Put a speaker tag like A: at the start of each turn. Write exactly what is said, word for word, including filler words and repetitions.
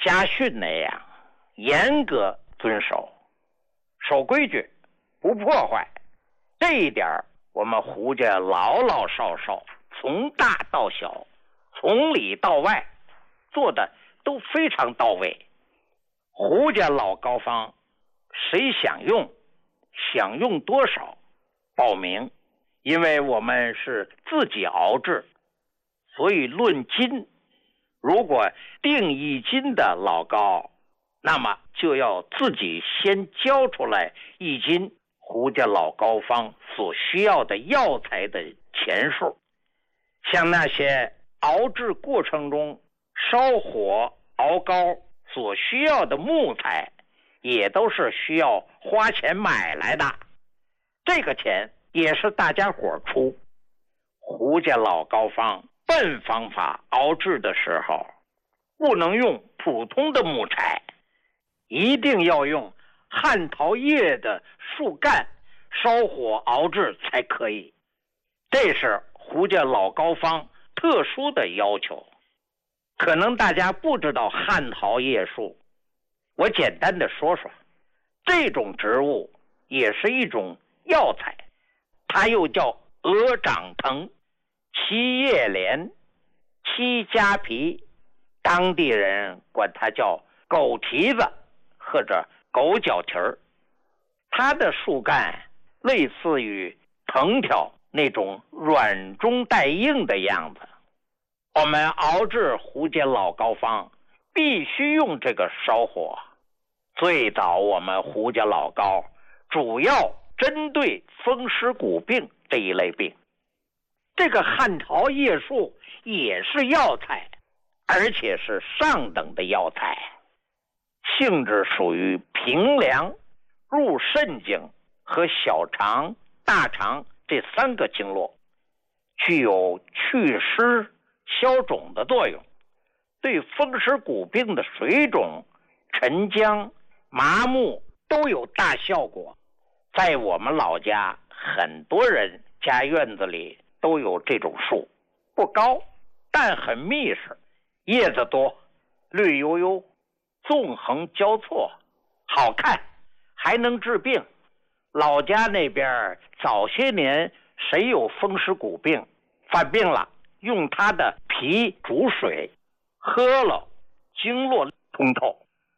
A: 家训那样严格遵守，守规矩，不破坏。这一点我们胡家老老少少，从大到小，从里到外，做的都非常到位。胡家老膏方，谁想用，想用多少，报名。因为我们是自己熬制，所以论斤，如果定一斤的老膏，那么就要自己先交出来一斤胡家老膏方所需要的药材的钱数。像那些熬制过程中烧火熬膏所需要的木材，也都是需要花钱买来的，这个钱也是大家伙出。胡家老膏方笨方法熬制的时候，不能用普通的木材，一定要用汉桃叶的树干烧火熬制才可以。这是胡家老膏方特殊的要求。可能大家不知道汉桃叶树，我简单的说说。这种植物也是一种药材，它又叫鹅掌藤、七叶莲、七家皮，当地人管它叫狗蹄子或者狗脚蹄儿。它的树干类似于藤条那种软中带硬的样子。我们熬制胡家老膏方必须用这个烧火。最早我们胡家老膏主要针对风湿骨病这一类病。这个汉桃叶树也是药材，而且是上等的药材，性质属于平凉、入肾经和小肠、大肠这三个经络，具有祛湿消肿的作用，对风湿骨病的水肿、沉僵、麻木都有大效果。在我们老家，很多人家院子里都有这种树，不高，但很密实，叶子多，绿油油，纵横交错，好看，还能治病。老家那边早些年谁有风湿骨病犯病了，用它的皮煮水喝了，经络通透。